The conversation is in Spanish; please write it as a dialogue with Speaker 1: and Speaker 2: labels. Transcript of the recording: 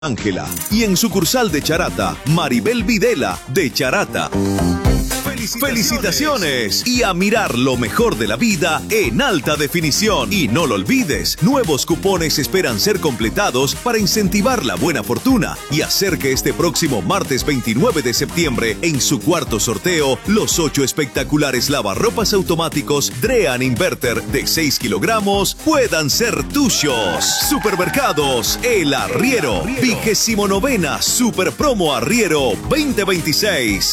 Speaker 1: Ángela. Y en sucursal de Charata, Maribel Videla, de Charata. ¡Felicitaciones! Y a mirar lo mejor de la vida en alta definición. Y no lo olvides, nuevos cupones esperan ser completados para incentivar la buena fortuna y hacer que este próximo martes 29 de septiembre, en su cuarto sorteo, los 8 espectaculares lavarropas automáticos Drean Inverter de 6 kilogramos puedan ser tuyos. Supermercados El Arriero, 29ª Super Promo Arriero 2026.